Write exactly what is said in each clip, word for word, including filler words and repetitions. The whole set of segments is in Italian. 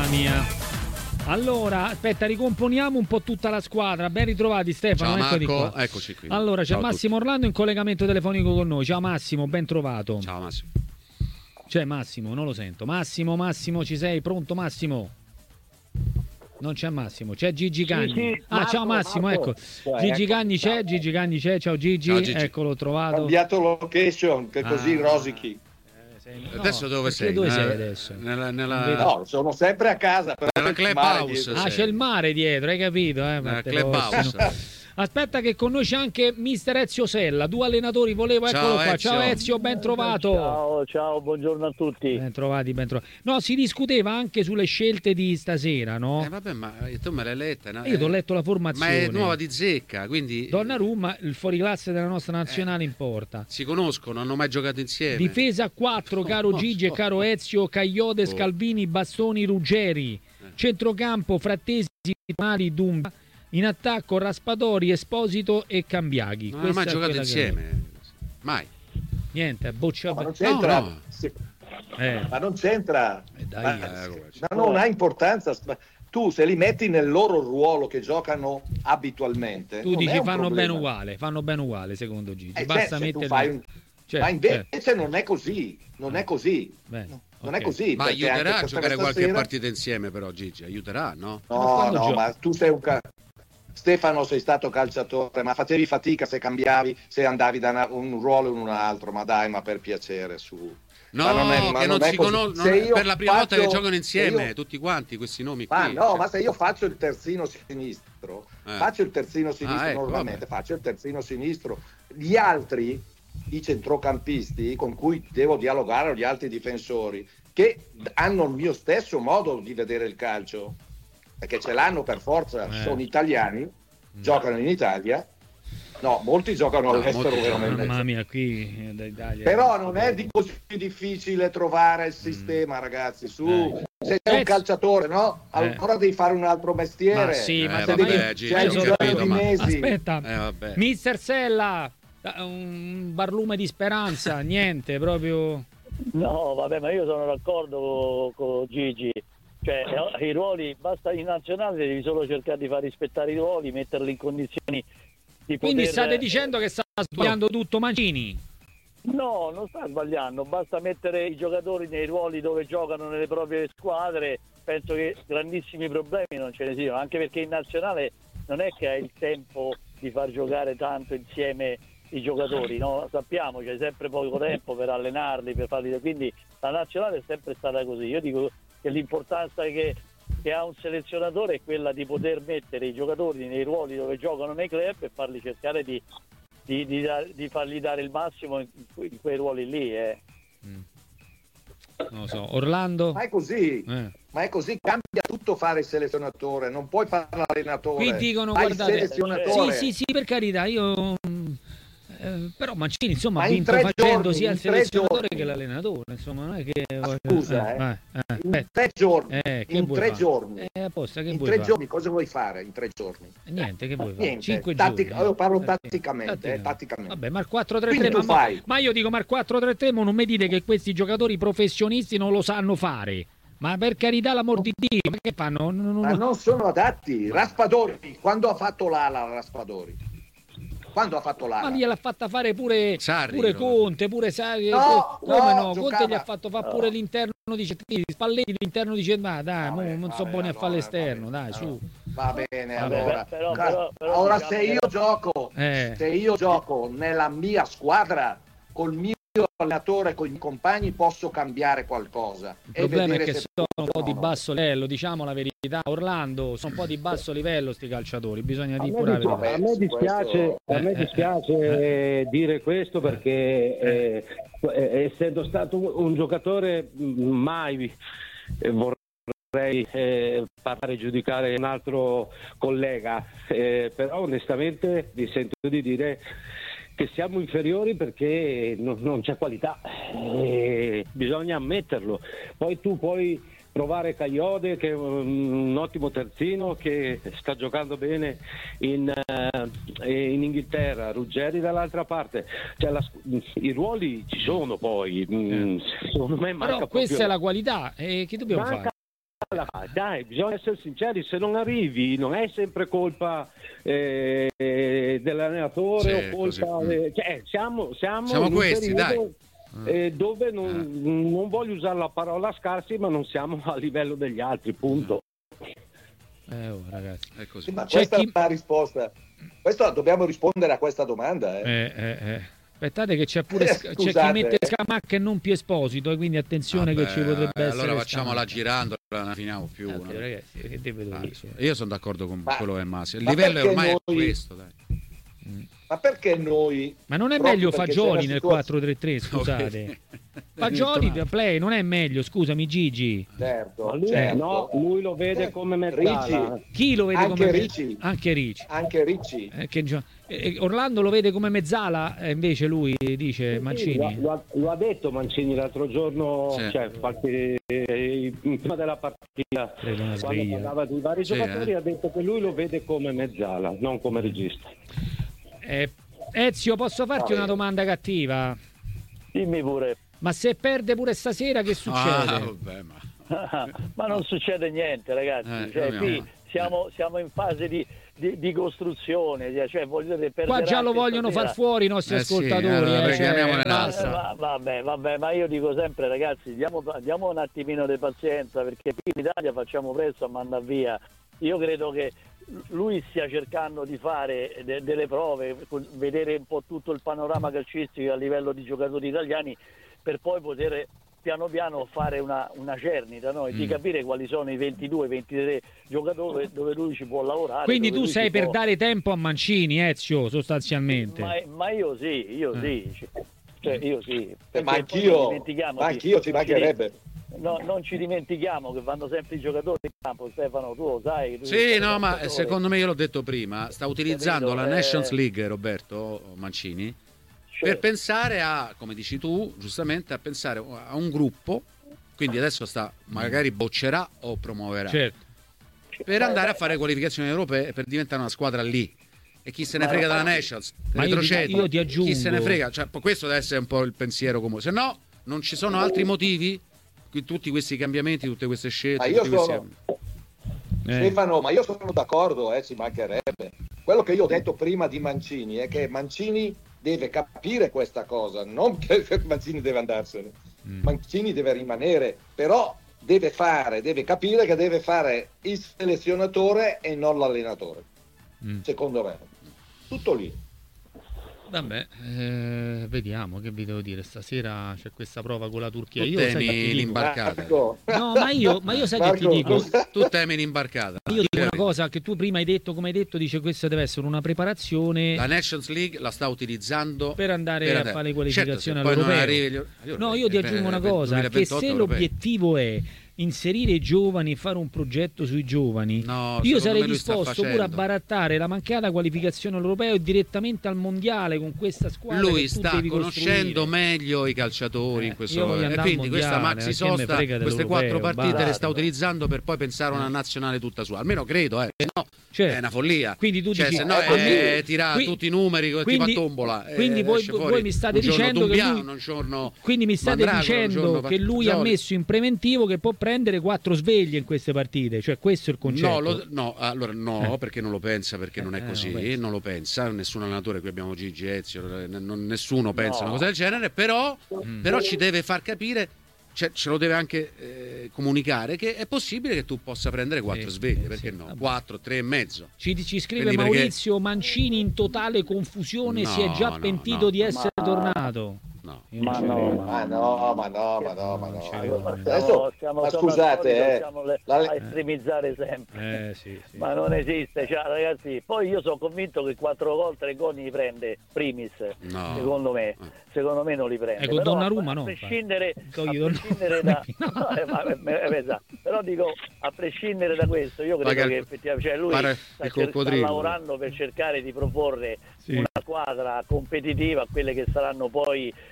Mamma mia. Allora, aspetta, ricomponiamo un po' tutta la squadra. Ben ritrovati Stefano. Ciao Eccoti Marco, qua. eccoci qui. Allora, c'è Ciao Massimo Orlando in collegamento telefonico con noi. Ciao Massimo, ben trovato. Ciao Massimo. C'è Massimo, non lo sento. Massimo, Massimo, ci sei? Pronto Massimo? Non c'è Massimo, c'è Gigi Cagni. Sì, sì, ah, Marco, ciao Massimo, Marco. ecco. Cioè, Gigi ecco, Cagni c'è, ciao. Gigi Cagni c'è. Ciao Gigi, Ciao, Gigi. eccolo, Ho trovato. cambiato location, che così Ah. rosichi. Eh, sei- no, Adesso dove perché sei? Dove Nella- sei adesso? Nella, nella, Non vedo. No, sono sempre a casa. Però Nella il mare clubhouse. dietro. Ah, sei. c'è il mare dietro, hai capito? Eh? Nella Matteo clubhouse. Rossino. Aspetta che con noi c'è anche mister Ezio Sella, due allenatori, volevo, Ciao, eccolo qua. Ezio. Ciao Ezio, ben trovato. Ciao, ciao, buongiorno a tutti. Ben trovati, ben trovati. No, si discuteva anche sulle scelte di stasera, no? Eh, vabbè, ma tu me l'hai letta, no? Io ti ho letto la Ma formazione. è nuova di zecca, quindi Donnarumma, il fuoriclasse della nostra nazionale in porta. si conoscono, hanno mai giocato insieme. Difesa a quattro, caro No, Gigi e no. caro Ezio, Caiote, Oh. Scalvini, Bastoni, Ruggeri. Centrocampo, Frattesi, Mari, Dumba. In attacco, Raspadori, Esposito e Cambiaghi. Non hanno mai Questa è giocato quella che- insieme. Mai. Niente, boccia. No, ma non c'entra. No, no. Sì, Eh, ma non c'entra. eh, dai, Ma, eh, ma non ha importanza. Tu se li metti nel loro ruolo che giocano abitualmente. tu non è dici un fanno problema. bene uguale, fanno bene uguale secondo Gigi. Eh, Basta cioè, se tu mettere. fai un- Cioè, ma invece cioè, non è così. Non è così. bene, Non ok. è così. Ma perché aiuterà anche a questa- giocare questa qualche sera- partita insieme, però, Gigi. Aiuterà, no? Ma No, quando no, gioca? ma tu sei un ca- Stefano, sei stato calciatore, ma facevi fatica se cambiavi, se andavi da una- un ruolo in un altro, ma dai, ma per piacere, su. No, Ma non è- ma che non non è si così. conoscono. Se io Per la prima volta faccio- che giocano insieme, se io- tutti quanti, questi nomi Ma qui. no, cioè. ma se io faccio il terzino sinistro, Eh. faccio il terzino sinistro Ah, ecco, normalmente, vabbè. faccio il terzino sinistro. Gli altri, i centrocampisti con cui devo dialogare, gli altri difensori, che hanno il mio stesso modo di vedere il calcio, perché ce l'hanno per forza, Eh. sono italiani, giocano in Italia. No, molti giocano No, all'estero molti giocano, veramente. Mamma mia, qui eh, d'Italia. Però non è di così difficile trovare il sistema, ragazzi. Su, Eh. se sei Eh. un calciatore, no? Allora devi fare un altro mestiere. Ma sì, Eh, ma se vabbè, devi, Gigi, se hai io sono bisogno capito, di ma- mesi. Aspetta, Eh, vabbè. mister Sella, da- un barlume di speranza, niente, proprio. No, vabbè, ma io sono d'accordo con Gigi. Cioè, eh, i ruoli, basta in nazionale, devi solo cercare di far rispettare i ruoli, metterli in condizioni di Quindi poter... state dicendo che sta sbagliando tutto Mancini? No, non sta sbagliando, basta mettere i giocatori nei ruoli dove giocano nelle proprie squadre, penso che grandissimi problemi non ce ne siano, anche perché in nazionale non è che hai il tempo di far giocare tanto insieme i giocatori, no? Sappiamo c'è sempre poco tempo per allenarli, per farli, quindi la nazionale è sempre stata così. Io dico che l'importanza che, che ha un selezionatore è quella di poter mettere i giocatori nei ruoli dove giocano nei club e farli cercare di Di, di, di fargli dare il massimo in, in quei ruoli lì. Eh. Non lo so, Orlando? Ma è così, Eh. ma è così, cambia tutto fare il selezionatore, non puoi fare l'allenatore. Qui dicono, fai il guardate, selezionatore. sì, sì, sì, per carità, io mm, eh, però Mancini insomma Ma ha in vinto tre facendo giorni, sia il in tre selezionatore giorni. che l'allenatore, insomma, non è che Ma scusa, eh. eh, eh, In eh, tre giorni, eh, che in vuoi tre fare? giorni, Eh, apposta, che in vuoi tre fare? giorni cosa vuoi fare in tre giorni? Niente, che vuoi fare? Niente, Cinque tattic- giorni. io parlo Eh, tatticamente, eh, tatticamente. Vabbè, ma il quattro tre tre, Quindi ma, tu fai. ma io dico, ma il quattro tre tre ma non mi dite che questi giocatori professionisti non lo sanno fare. Ma per carità, l'amor di Dio, ma che fanno? Non- non- Ma non sono adatti. Raspadori, quando ha fatto l'ala Raspadori? Quando ha fatto l'ala? Ma gliel'ha fatta fare pure, Sarri, pure no? Conte, pure Sarri. No, come no, no? Conte giocava- gli ha fatto fare pure l'interno di Cettini, Spalletti l'interno di Cettini. Ma dai, mo Vabbè, non so vabbè, buoni a allora, fare l'esterno, vabbè, dai, su. allora. Va bene, Vabbè, allora. però- però- però Ora diciamo se che- io gioco, Eh. se io gioco nella mia squadra col mio allenatore, con i compagni, posso cambiare qualcosa. Il e problema è vedere che se sono un po' di funziona. basso livello, diciamo la verità. Orlando, sono un po' di basso livello sti calciatori, bisogna A dire me, pure la dis- verità. a me dispiace, a me Eh, dispiace eh, dire questo perché eh, eh, essendo stato un, un giocatore mh, mai eh, vorrei eh, parlare e giudicare un altro collega, eh, però onestamente vi sento di dire che siamo inferiori perché non, non c'è qualità, eh, bisogna ammetterlo. Poi tu puoi provare Caiote che è un, un ottimo terzino che sta giocando bene in, eh, in Inghilterra, Ruggeri dall'altra parte, cioè la, i ruoli ci sono poi, mm, secondo me manca Però questa proprio è la qualità, e che dobbiamo manca fare? la dai, bisogna essere sinceri, se non arrivi non è sempre colpa eh, dell'allenatore Sì, o colpa così. de- cioè, siamo, siamo, Siamo in un questi, periodo, dai. eh, dove non, non voglio usare la parola scarsi, ma non siamo a livello degli altri, punto. Eh, oh, ragazzi. È così. Sì, ma C'è questa chi- è la risposta. Questo, dobbiamo rispondere a questa domanda. Eh. Eh, eh, eh. Aspettate che c'è pure Eh, Sc- c'è chi scusate. mette Scamacca e non più Esposito, e quindi attenzione Vabbè, che ci potrebbe eh, essere. allora facciamola Scamacca. girando, non ne finiamo più. Eh, no? ok, ragazzi, che devo Dai, dire? su. Io sono d'accordo con Ma- quello che è Massi. Il ma livello perché ormai è noi- questo, dai. Ma perché noi... Ma non è proprio meglio perché c'è Fagioli una nel situazio- quattro tre tre, scusate. Ok. Fagioli da play non è meglio, scusami Gigi. Certo, Ma lui, certo. no, lui lo vede come mezzala. Ricci, Chi lo vede Anche come Ricci. Anche Ricci. anche Ricci. Eh, che gio- eh, Orlando lo vede come mezzala, e invece lui dice Mancini. Lo, lo ha, lo ha detto Mancini l'altro giorno, Sì. cioè, qualche, eh, prima della partita, Credo una quando sveglia. parlava di vari Sì, giocatori, eh. ha detto che lui lo vede come mezzala, non come regista. Eh, Ezio, posso farti Ah, una domanda cattiva? Dimmi pure. Ma se perde pure stasera che Ah, succede? vabbè, ma... Ma non succede niente, ragazzi. Eh, Cioè, dobbiamo- qui siamo, siamo in fase di, di, di costruzione. Cioè, voglio dire, Qua perderà già lo anche vogliono stasera. far fuori i nostri Eh sì, ascoltatori. allora eh, preghiamone cioè, un Eh, altro. va- vabbè, vabbè, ma io dico sempre, ragazzi, diamo, diamo un attimino di pazienza, perché qui in Italia facciamo presto a mandare via. Io credo che lui stia cercando di fare de- delle prove, co- vedere un po' tutto il panorama calcistico a livello di giocatori italiani, per poi poter piano piano fare una, una cernita, no? E di Mm. capire quali sono i ventidue ventitré giocatori dove lui ci può lavorare. Quindi dove tu lui sei ci per può- dare tempo a Mancini, Ezio, sostanzialmente. Ma, ma io sì, io Eh. sì, cioè io sì. Eh, Perché ma poi anch'io, non dimentichiamo- ma anch'io ci mancherebbe. No, non ci dimentichiamo che vanno sempre i giocatori in campo, Stefano, tu lo sai. tu Sì, sei no, un ma giocatore. secondo me, io l'ho detto prima, sta utilizzando Capito? la Eh. Nations League, Roberto Mancini, Cioè, per pensare a, come dici tu, giustamente, a pensare a un gruppo, quindi adesso sta, magari boccerà o promuoverà, Certo. per andare a fare qualificazioni europee, per diventare una squadra lì. E chi se ne frega della Nations, Ma io ti- retrocede. io ti aggiungo- Chi se ne frega, cioè, questo deve essere un po' il pensiero comune. Se no, non ci sono altri motivi, qui- tutti questi cambiamenti, tutte queste scelte. Ma io tutti questi- sono, Eh. Stefano, ma io sono d'accordo, eh, ci mancherebbe. Quello che io ho detto prima di Mancini è che Mancini deve capire questa cosa, non che Mancini deve andarsene. Mm. Mancini deve rimanere, però deve fare, deve capire che deve fare il selezionatore e non l'allenatore, Mm. secondo me. Tutto lì. Vabbè, eh, vediamo che vi devo dire. Stasera c'è questa prova con la Turchia. Tu Io sai che temi ti dico- l'imbarcata. Marco. No, ma io, ma io sai che ti Marco, dico. cosa- Tu temi l'imbarcata. Io dico una cosa che tu prima hai detto, come hai detto, dice questa deve essere una preparazione La Nations League la sta utilizzando per andare a fare le qualificazioni Certo, se poi non all'europeo. arrivi agli- io- No, io ti eh, aggiungo una eh, cosa, che duemilaventotto se europei. l'obiettivo è inserire i giovani e fare un progetto sui giovani, No, io secondo sarei me lui sta disposto pure a facendo. barattare la mancata qualificazione all'europeo e direttamente al mondiale con questa squadra. Lui che tu sta devi conoscendo costruire. meglio i calciatori Eh, in questo io voglio momento. E andare al quindi questa mondiale, maxi che me sosta, frega queste quattro dell'europeo, partite le basta. sta utilizzando per poi pensare a una nazionale tutta sua. Almeno credo, eh. Se no Certo. è una follia. Quindi tu Cioè, dici, se no eh, è quindi- tirare qui- tutti i numeri che ti quindi- fa tombola. quindi eh, voi- esce voi fuori mi state un giorno dicendo che Dumbiano, lui- un giorno Quindi mi state Mandragora, un dicendo giorno che lui ha Fazzoli. messo in preventivo che può prendere quattro sveglie in queste partite, cioè questo è il concetto. No, lo- no, allora no, Eh. perché non lo pensa, perché non Eh, è eh, così, non pensa. non lo pensa, nessun allenatore, qui abbiamo Gigi, Ezio, eh, non- nessuno pensa No. una cosa del genere, però, Mm. però ci deve far capire, cioè, ce lo deve anche eh, comunicare, che è possibile che tu possa prendere quattro Sì, sveglie, sì, perché sì, no? vabbè. Quattro, tre e mezzo. Ci, ci scrive Quindi perché- Maurizio Mancini in totale confusione, si è No, già no, pentito no. di essere Ma- tornato. No. Io Ma non ci no, credo. Ma no, ma no, ma no, ma Non ci no. credo. Ma Adesso, stiamo- stiamo- ma stiamo al scusate, solito, eh, stiamo le- la- a estremizzare sempre. Eh sì, sì. Ma non esiste, cioè, ragazzi. Poi io sono convinto che quattro gol, tre gol li prende Primis. No. Secondo me, secondo me non li prende. Ecco, Però, Donnarumma a no, prescindere, Togli a Donnarumma. prescindere da, no, eh, ma- eh, eh, esatto. Però dico, a prescindere da questo, io credo Magari- che effettivamente, cioè lui pare sta, il cer- sta coccodrillo. lavorando per cercare di proporre Sì. una squadra competitiva a quelle che saranno poi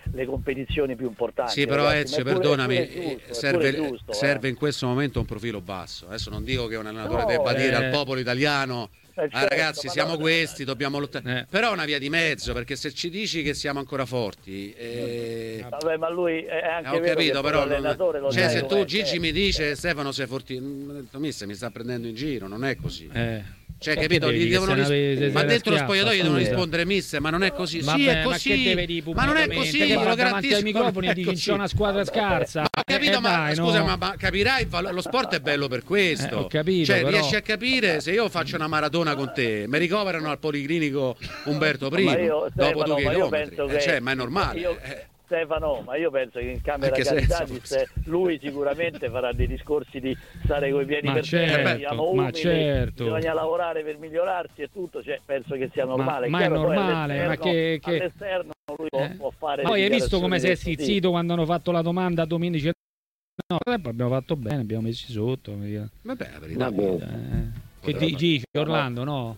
le competizioni più importanti. Sì, però ragazzi, Ezio, ma è pure- perdonami, è pure giusto, è serve, pure giusto, serve eh. in questo momento un profilo basso. Adesso non dico che un allenatore No, debba dire eh. al popolo italiano Eh, "Ah, certo, ragazzi, ma siamo no, questi, dobbiamo lottare". Eh. Però è una via di mezzo, perché se ci dici che siamo ancora forti, eh, Vabbè, ma lui è anche eh, ho vero capito, che però non- l'allenatore lo cioè, sai se com'è, tu Gigi eh. mi dice "Stefano sei fortissimo", ho detto, mister, mi sta prendendo in giro, non è così. Eh. Cioè, Che capito? devi Gli che devono se ne ris- avevi- se ma ne dentro lo schiaffa, spogliatoio gli devono scusa. rispondere mister, ma non è così. Vabbè, sì, è ma così. che deve dire Ma non è pubblicamente? così, Che lo va davanti ai garantisco. microfoni non e è dici così. c'è una squadra scarsa. Ho capito, Eh, ma dai, scusa, no. ma, ma capirai, il valo- lo sport è bello per questo. Eh, ho capito, cioè, però- riesci a capire se io faccio una maratona con te, mi ricoverano al policlinico Umberto I, Ma io, dopo Stefano, due ma io chilometri. penso Eh, che cioè, ma è normale. io- eh. Stefano, ma io penso che in Camera Anche se- Caritas lui sicuramente farà dei discorsi di stare coi piedi Ma per terra, certo, siamo ma umili, certo. bisogna lavorare per migliorarsi e tutto, cioè, penso che sia normale. ma è Chiaro, poi normale, ma all'esterno- che- che- all'esterno lui può, Eh. può fare Poi hai visto come si è dichiarazioni così. stizzito quando hanno fatto la domanda a Domenici? No, poi abbiamo fatto bene, abbiamo messi sotto. Eh, Vabbè, la verità. Va bene. che Poteva- dici, Orlando, no?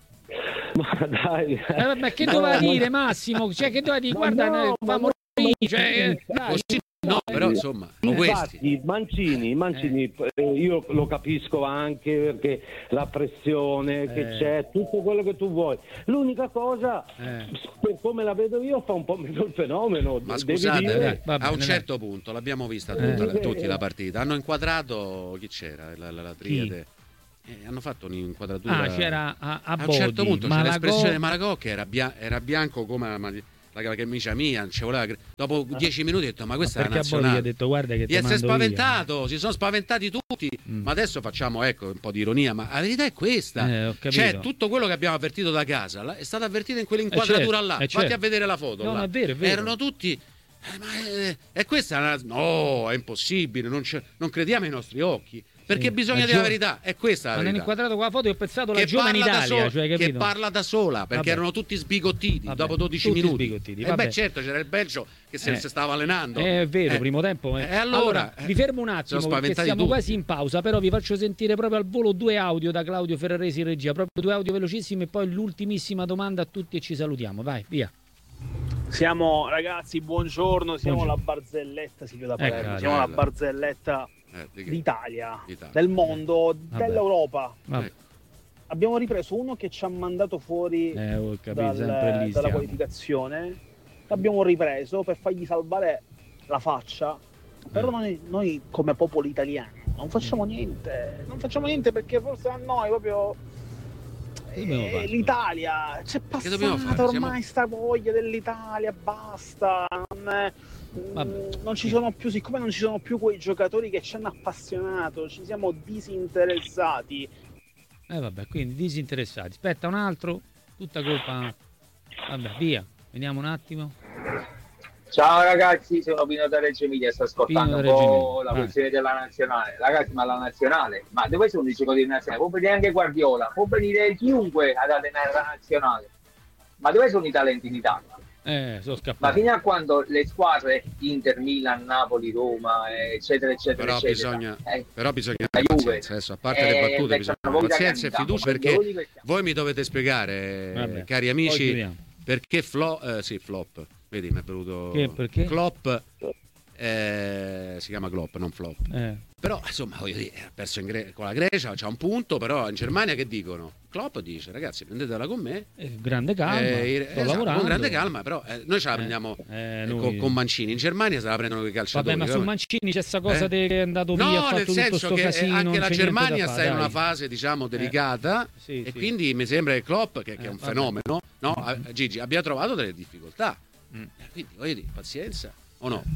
Ma dai, Eh, vabbè, che No, doveva ma- dire Massimo? Cioè, che doveva dire? Ma Guarda, no, eh, ma famo no, morire, cioè, eh, dai, Così no, però insomma, sono questi. Infatti, Mancini, Mancini eh, io lo capisco anche perché la pressione che Eh. c'è, tutto quello che tu vuoi. L'unica cosa, Eh. per come la vedo io, fa un po' meno il fenomeno. Ma Devi scusate, dire- dai, va a bene, un dai. certo punto l'abbiamo vista Eh. tutta, la- tutti la partita. Hanno inquadrato chi c'era? La, la, la triade. Eh, hanno fatto un'inquadratura. Ah, c'era a, a, a un Bodi, certo punto c'è Malagò- l'espressione Malagò che era, bia- era bianco come la, la, la camicia mia, non ci voleva cre- dopo dieci minuti ho detto ma questa è la perché a Bodi gli nazionale. ha detto guarda che Gli ti è mando spaventato, si sono spaventati tutti. Mm. Ma adesso facciamo ecco un po' di ironia, ma la verità è questa. Eh, ho capito. Cioè, tutto quello che abbiamo avvertito da casa la- è stato avvertito in quell'inquadratura Eh, certo, là. eh, Fatti certo. a vedere la foto. No, là. no, è vero, è vero. Erano tutti. eh, ma è, è questa la- no, è impossibile, non, c'è- non crediamo ai nostri occhi. Perché Sì, bisogna la dire la gio- verità, è questa la Ma hanno verità. inquadrato quella foto e ho pensato la Che giovane parla, da Italia, sola, cioè, che capito? parla da sola perché Vabbè. erano tutti sbigottiti Vabbè, dopo dodici tutti minuti. sbigottiti, E vabbè. beh, certo, c'era il Belgio che se Eh. si stava allenando. Eh, È vero, Eh. primo tempo. eh. E allora, vi fermo un sono attimo perché spaventati siamo tutti. quasi in pausa, però vi faccio sentire proprio al volo due audio da Claudio Ferraresi in regia, proprio due audio velocissimi e poi l'ultimissima domanda a tutti e ci salutiamo. Vai, via. Siamo ragazzi, buongiorno, siamo Buongiorno. la barzelletta Silvio da Ecco, Palermo, siamo la bella. barzelletta Eh, di che? d'Italia, D'Italia. del mondo, Vabbè. dell'Europa. Vabbè. Ecco. Abbiamo ripreso uno che ci ha mandato fuori Eh, ho capito, dal- sempre lì dalla stiamo. qualificazione, l'abbiamo ripreso per fargli salvare la faccia, però Eh. noi, noi come popolo italiano non facciamo niente, non facciamo niente perché forse a noi proprio Che dobbiamo eh, fare? l'Italia c'è Che dobbiamo passata fare? ormai Siamo- sta voglia dell'Italia, basta, non, è- Vabbè. mm, non ci sono più, siccome non ci sono più quei giocatori che ci hanno appassionato, ci siamo disinteressati. Eh vabbè, quindi disinteressati. Aspetta un altro, tutta colpa. Vabbè, via. Vediamo un attimo. Ciao ragazzi, sono Pino da Reggio Emilia, sto ascoltando Pino un da Reggio po' Emilia. la Vai. questione della nazionale. Ragazzi, ma la nazionale, ma dove sono i giocatori nazionali? Può venire anche Guardiola, può venire chiunque ad allenare la nazionale. Ma dove sono i talenti in Italia? Eh, sono Ma scappato. fino a quando le squadre Inter, Milan, Napoli, Roma, eccetera, eccetera, Però eccetera, bisogna, eh, però bisogna la avere Juve, pazienza. Adesso, a parte le eh, battute, mettono bisogna voi avere pazienza e da fiducia campo, perché voi di questi- voi mi dovete spiegare, Vabbè, cari poi amici, chiudiamo. perché Flo, eh, sì, Flop. Vedi, mi è venuto Che, perché? Klopp, eh, si chiama Klopp, non Flop. Eh. Però, insomma, voglio dire, ha perso in Gre- con la Grecia, c'ha un punto, però in Germania che dicono? Klopp dice, ragazzi, prendetela con me. Eh, grande calma. Eh, sto esatto, lavorando. con grande calma, però eh, noi ce la Eh, prendiamo eh, eh, noi- con, con Mancini. In Germania se la prendono con i calciatori. Vabbè, ma su vabbè. Mancini c'è sta cosa Eh? che è andato via, ha No, fatto nel tutto senso sto che eh, casino, non anche la c'è niente Germania da sta in fare, una dai. fase, diciamo, delicata Sì, e sì. quindi mi sembra che Klopp, che, che Eh, è un vabbè. fenomeno, no? Ah, Gigi, abbia trovato delle difficoltà. Mm. Eh, Quindi, voglio dire, pazienza o no?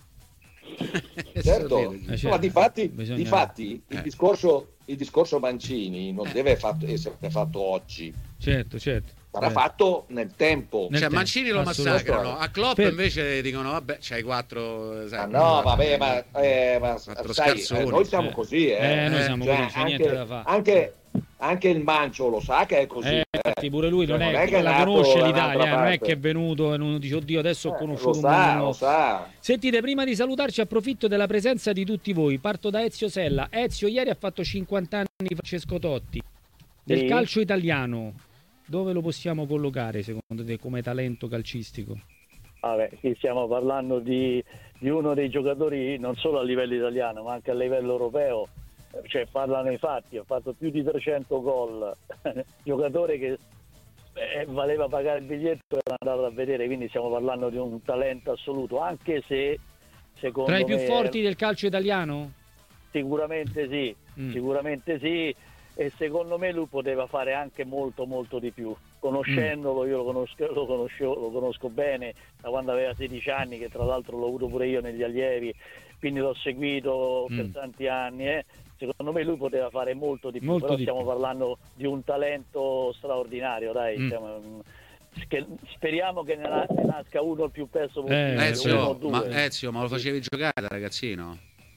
Certo, Eh, ma certo. difatti, Bisogna- difatti il, Eh. discorso, il discorso Mancini non Eh. deve fatto- essere fatto oggi, Certo, certo. sarà Eh. fatto nel tempo. Nel Cioè, tempo, Mancini lo assolutamente. massacrano, a Klopp Per- invece dicono, vabbè, c'hai quattro... sai, Ah, no, vabbè, ma, eh, ma Quattro sai, scarsoni. eh, noi siamo Eh. così, eh. Eh, noi Eh, siamo Cioè, così, c'è anche, niente da fare. anche, anche il Mancio lo sa che è così. Eh, eh. infatti pure lui non Cioè, è, non è che è la nato conosce da l'Italia, un'altra eh, non è parte. che è venuto e non dice oddio adesso ho Eh, conosciuto lo un sa, mondo lo nuovo. sa. Sentite, prima di salutarci approfitto della presenza di tutti voi. Parto da Ezio Sella. Ezio ieri ha fatto cinquanta anni Francesco Totti. Del Sì. calcio italiano, dove lo possiamo collocare secondo te come talento calcistico? Vabbè, qui stiamo parlando di, di uno dei giocatori non solo a livello italiano ma anche a livello europeo, cioè parlano i fatti, ha fatto più di trecento gol, giocatore che eh, valeva pagare il biglietto e andato a vedere, quindi stiamo parlando di un talento assoluto, anche se secondo Tra i più me, forti del calcio italiano? Sicuramente sì, Mm. sicuramente sì, e secondo me lui poteva fare anche molto molto di più. Conoscendolo, io lo conosco, lo conosco, lo conosco bene da quando aveva sedici anni, che tra l'altro l'ho avuto pure io negli allievi, quindi l'ho seguito Mm. per tanti anni. Eh. Secondo me lui poteva fare molto di più, Molto però di stiamo più. parlando di un talento straordinario, dai. Mm. Stiamo- che speriamo che ne, na- ne nasca uno il più presto possibile, Eh, Ezio, uno o due. ma, Ezio, ma lo facevi giocare da ragazzino?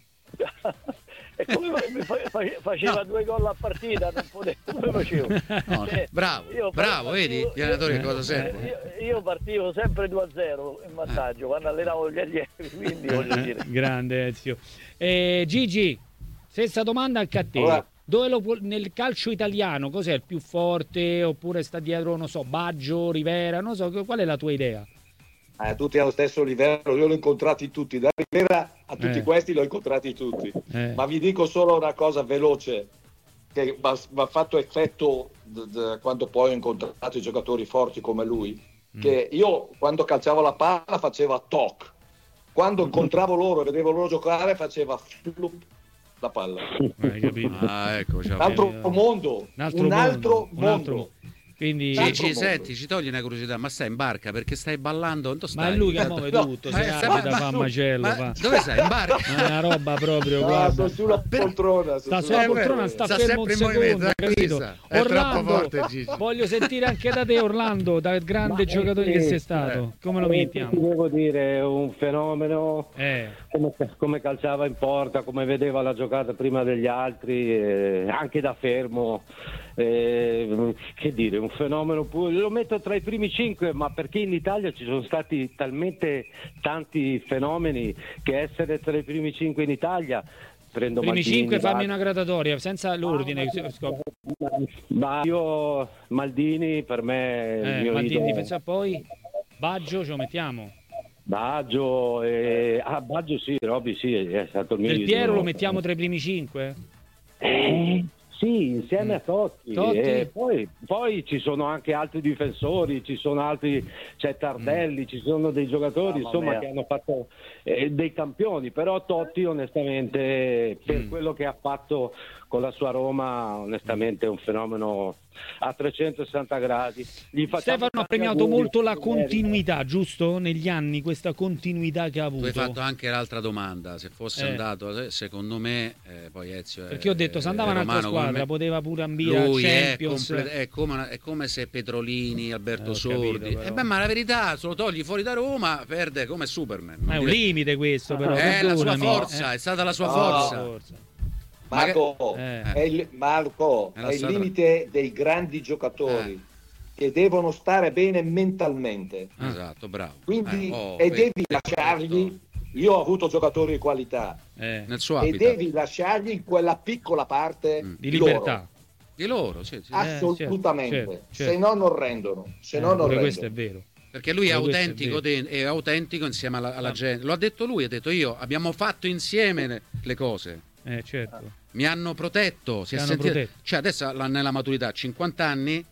E come fa- fa- faceva No. due gol a partita, non potevo, come facevo? No, Eh, bravo, io bravo, partivo- vedi gli allenatori che cosa eh, servono? io, io partivo sempre due a zero in vantaggio quando allenavo gli allievi, quindi voglio dire. Grande Ezio. Eh, Gigi, stessa domanda anche a te. Allora. Dove lo pu- nel calcio italiano cos'è il più forte, oppure sta dietro, non so, Baggio, Rivera, non so, qual è la tua idea? Eh, tutti allo stesso livello, io li ho incontrati tutti, da Rivera a tutti Eh. questi li ho incontrati tutti. Eh. Ma vi dico solo una cosa veloce che mi ha fatto effetto d- d- quando poi ho incontrato i giocatori forti come lui, Mm. che io quando calciavo la palla faceva toc, quando incontravo loro e vedevo loro giocare faceva flup la palla. Hai capito? Ah, ecco, Un ciao. altro eh, mondo, Un altro un altro mondo, un altro mondo. Quindi, Sì, Gigi, mondo. senti, ci togli una curiosità, ma stai in barca perché stai ballando? Dove ma stai? è lui che No, muove no, tutto, ma si è- apre ma- da ma- fa un macello. ma fa. dove stai? In barca? Ma è una roba proprio, No, guarda. sono sulla poltrona. Sta sono sulla Eh, poltrona, beh, sta sta fermo un sempre in movimento, secondo, eh, capito? questa. È troppo Orlando, forte, Gigi. voglio sentire anche da te Orlando, da grande Ma, giocatore eh, che sei eh, stato. Come lo Ti mettiamo? devo dire, un fenomeno, Eh, come, come calciava in porta, come vedeva la giocata prima degli altri, eh, anche da fermo, eh, che dire, un fenomeno pure. Lo metto tra i primi cinque, ma perché in Italia ci sono stati talmente tanti fenomeni che essere tra i primi cinque in Italia, prendo primi Maldini, cinque, fammi Baggio. una gradatoria, senza l'ordine. Baggio, Maldini per me è il Eh, mio Maldini, idolo. difensore, poi Baggio ce lo mettiamo. Baggio, e... ah, Baggio sì, Robby sì, è stato il mio Del Piero idolo. lo mettiamo tra i primi cinque? Eh, sì, insieme Mm. a Totti. Totti. E poi, poi ci sono anche altri difensori, ci sono altri, c'è Tardelli, ci sono dei giocatori Mamma insomma mia. che hanno fatto eh, dei campioni, però Totti onestamente per Mm. quello che ha fatto con la sua Roma onestamente è un fenomeno a trecentosessanta gradi. Gli facciamo Stefano ha tanti premiato auguri, molto la si merita. continuità, giusto? Negli anni, questa continuità che ha Tu hai avuto. fatto anche l'altra domanda, se fosse Eh. andato, eh, secondo me, eh, poi Ezio è- Perché ho detto, se andava è un'altra romano come squadra, me. poteva pure ambire a Lui è, Champions. comple- è come, una- è come se Petrolini, Alberto Eh, ho capito, Sordi. però. Eh beh, ma la verità, se lo togli fuori da Roma, perde come Superman. Ma è un Non limite questo, però. è la sua perdonami. forza, Eh. è stata la sua No. forza. Forza. Marco, Eh. è il, Marco, È la è il strada- limite dei grandi giocatori Eh. che devono stare bene mentalmente. Esatto, bravo. Quindi, Eh, oh, e vedi, devi vedi, lasciargli. Io ho avuto giocatori di qualità Eh. nel suo e habitat. devi lasciargli quella piccola parte Mm. Di loro. libertà. Di loro, sì, sì. Eh, Assolutamente, certo, certo. se no non rendono. Se Eh, no non pure questo è rendono. vero. Perché lui è Pure questo è autentico, vero. de- è autentico insieme alla, alla Ah. gente. Lo ha detto lui, ha detto io, abbiamo fatto insieme le, le cose. Eh, certo. Mi hanno protetto, si Ti è hanno sentito- protetto. cioè adesso la- nella maturità, cinquanta anni,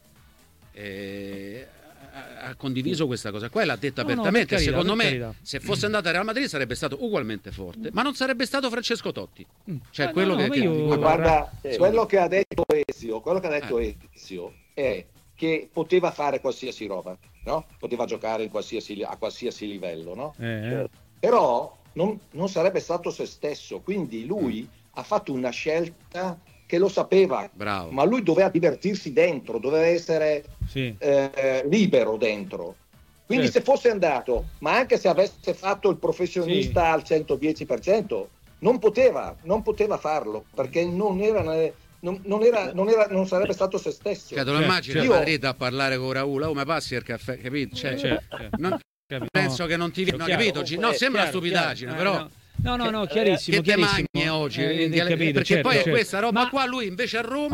eh, ha- ha condiviso questa cosa qua e l'ha detta No, no, apertamente. per carità, Secondo per me, carità. se fosse andato a Real Madrid sarebbe stato ugualmente forte, ma non sarebbe stato Francesco Totti. Mm. Cioè Eh, quello no, che, ma che- io- di cui Ma parla- guarda, Sì. quello che ha detto Ezio, quello che ha detto Eh. Ezio è che poteva fare qualsiasi roba, no? Poteva giocare in qualsiasi, a qualsiasi livello, no? Eh, eh. Però non, non sarebbe stato se stesso, quindi lui ha fatto una scelta che lo sapeva, Bravo. ma lui doveva divertirsi dentro, doveva essere Sì. eh, libero dentro. Quindi Certo. se fosse andato, ma anche se avesse fatto il professionista Sì. al centodieci per cento, non poteva, non poteva farlo, perché non era, non, non era, non era, non sarebbe stato se stesso. Cioè, te lo Certo, immagini certo. a Madrid a parlare con Raul, oh, ma passi il caffè, capito? Cioè, Certo, certo. non- Capito? penso che non ti viene, no, Chiaro. capito? Gi- No, Eh, sembra una Chiaro, stupidaggine, chiaro. però. Eh, no, no, no, chiarissimo. Che te chiarissimo. magni oggi? Eh, in dialetto- capito, perché certo, poi certo. questa roba Ma- qua lui invece a Roma No.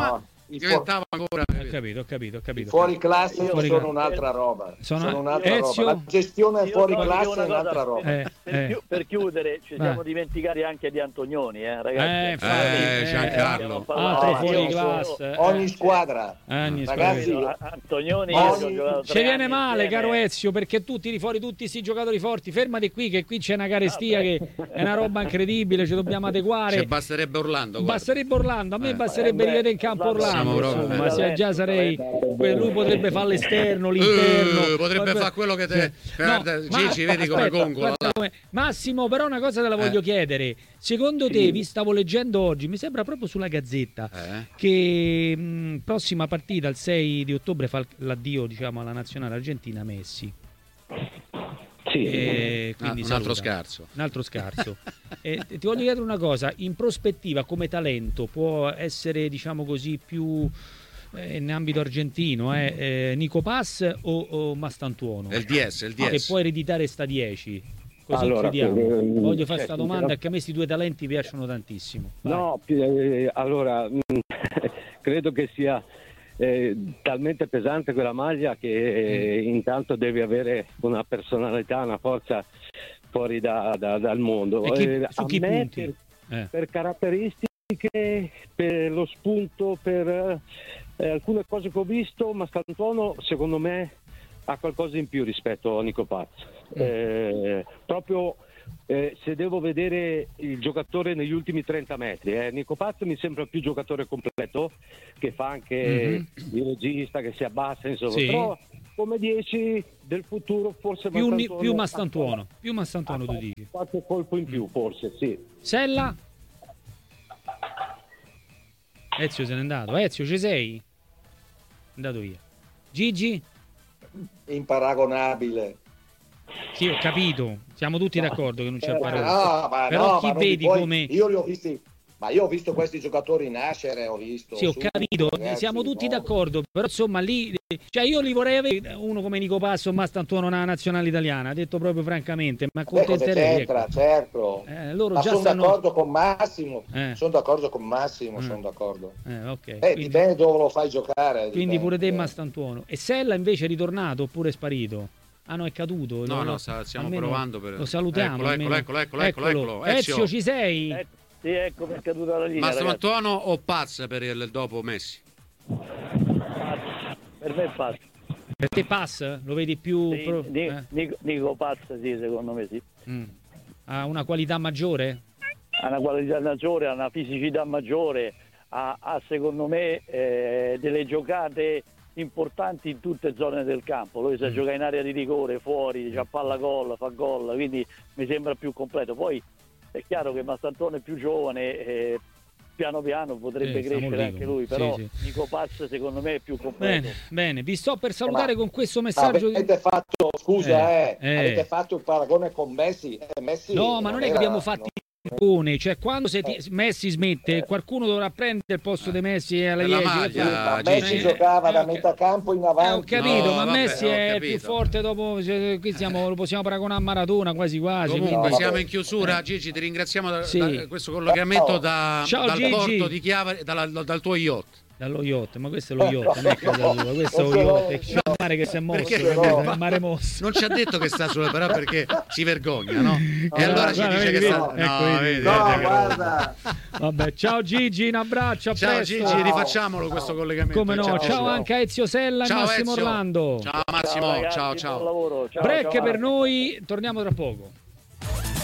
i diventava ancora. Ho capito, ho capito, ho I capito. fuori classe Fuori sono cla- un'altra roba. Sono- Sono un'altra Ezio? roba. La gestione Io fuori voglio dire classe una è un'altra cosa, roba. Eh, Per, eh. chiu- per chiudere, ci Eh. siamo dimenticati anche di Antonioni, eh, ragazzi. Eh, infatti, Eh, eh, Giancarlo. altro No, fuori io- classe. eh. Ogni squadra, Ogni ragazzi, squadra. Antonioni Ogni- io ci ho giocato Ci tre viene anni male, insieme. caro Ezio, perché tu tiri fuori tutti questi giocatori forti. Fermati qui, che qui c'è una carestia Vabbè. che è una roba incredibile, ci dobbiamo adeguare. Cioè, basterebbe Orlando. guarda. Basterebbe Orlando, a me Eh. basterebbe Eh, beh, rivedere in campo Orlando- Orlando, Siamo proprio- insomma, eh. se già sarei que- lui potrebbe fare l'esterno, Eh, l'interno. potrebbe Guarda- fare quello che te. Sì. Guarda, No, Gigi, ma- vedi come aspetta, gongola. guarda come- Massimo, però una cosa te la voglio Eh. chiedere. Secondo te, vi stavo leggendo oggi, mi sembra proprio sulla Gazzetta, Eh? che mh, prossima partita, il sei di ottobre, fa l'addio, diciamo, alla nazionale argentina Messi. Sì. E Ah, quindi un altro saluta. scarso. Un altro scarso. E ti voglio chiedere una cosa, in prospettiva come talento può essere, diciamo così, più eh, in ambito argentino, eh, eh, Nico Pass o, o Mastantuono? È il D S, è il D S. Che può ereditare sta dieci. Così Allora, chiudiamo. eh, Voglio fare cioè, questa domanda, che a me questi due talenti piacciono tantissimo. Vai. No, pi- eh, allora mh, credo che sia eh, talmente pesante quella maglia che eh, intanto devi avere una personalità, una forza fuori da- da- dal mondo. E chi- Eh, su a chi me punti? Per, Eh. per caratteristiche, per lo spunto, per eh, alcune cose che ho visto, Mastantuono secondo me ha qualcosa in più rispetto a Nico Paz. Mm. Eh, proprio eh, se devo vedere il giocatore negli ultimi trenta metri, eh, Nico Paz mi sembra più giocatore completo, che fa anche il regista, che si abbassa, insomma. Sì. Però come dieci del futuro forse Più, ni- Mastantuono più ha- Mastantuono, più Mastantuono ha tu dici. qualche colpo in più, forse, sì. Sella? Ezio se n'è andato. Ezio, ci sei? È andato via. Gigi? imparagonabile. Sì, ho capito. Siamo tutti d'accordo che non c'è Eh, paragone. no, ma Però no, chi ma non li vedi puoi- come... Io li ho visti, ma io ho visto questi giocatori nascere, ho visto. Sì, ho su, capito, ragazzi, siamo tutti no. d'accordo, però insomma lì, cioè io li vorrei avere uno come Nico Passo o Mastantuono nella nazionale italiana, detto proprio francamente, ma Beh, cosa accontenterei. c'entra, Ecco. certo. Eh, loro Ma già sono stanno... d'accordo con Massimo, Eh. sono d'accordo con Massimo, Eh. sono d'accordo. Eh, ok. Eh, Quindi, dipende dove lo fai giocare. quindi dipende. pure te Mastantuono. E Sella invece è ritornato oppure è sparito? Ah no, è caduto. No, Lo- no, sta- stiamo almeno provando per- Lo salutiamo. Eccolo, almeno. eccolo, eccolo, eccolo, eccolo. Ezio, Ezio. ci sei? Eh, sì, ecco per caduta la linea. Ma ragazzi. Mastantuono o Paz per il dopo Messi? Per me è Paz. Per te Pass? Lo vedi più... Sì, pro- Ni- eh? Nico, Nico Paz, sì, secondo me sì. Mm. Ha una qualità maggiore? Ha una qualità maggiore, ha una fisicità maggiore, ha, ha, secondo me eh, delle giocate importanti in tutte le zone del campo. Lui sa Mm. giocare in area di rigore, fuori, c'ha palla gol, fa gol, quindi mi sembra più completo. Poi è chiaro che Mastantuono è più giovane, eh, piano piano potrebbe Eh, stiamo crescere lì, anche comunque. lui, però Sì, Nico Paz secondo me è più completo. Bene, bene, vi sto per salutare Ma- con questo Ma messaggio. di- avete fatto, scusa, Eh, eh, eh. avete fatto il paragone con Messi? Eh, Messi No, ma non è che era- abbiamo fatto no. il paragone, cioè quando se ti- Eh. Messi smette, Eh. qualcuno dovrà prendere il posto di Messi alla Per la dieci. maglia, che Sì, fa? ma Gigi. Messi Eh, giocava eh, da ok. metà campo in Eh, ho avanti. capito, No, ma vabbè, Messi ho è capito. più forte dopo. cioè, Qui siamo, lo possiamo paragonare a Maradona quasi quasi. Comunque quindi- No, siamo vabbè. in chiusura, Gigi, ti ringraziamo da, Sì. da questo collegamento Ciao. da- Ciao, dal Gigi. porto di Chiavari, dalla- dal tuo yacht. Dallo yacht, ma questo è lo yacht, non è casa tua, questo è lo Non ce l'ho, yacht. C'è il mare che si è mosso, Perché- capito? no. È il mare mosso. Non ci ha detto che sta solo, però perché si vergogna, no? E No, allora ci guarda, dice vedi, che sta... vedi? Ecco, No, vedi. vedi, No, vedi che roba. guarda. Vabbè, ciao Gigi, un abbraccio, a Ciao presto. Gigi, rifacciamolo questo collegamento. Come no, ciao, Ciao, anche a Ezio Sella e Ciao, Massimo Ezio. Orlando. Ciao Massimo, ragazzi, ciao buon ciao. lavoro. Ciao, Break ciao, per Massimo. noi, torniamo tra poco.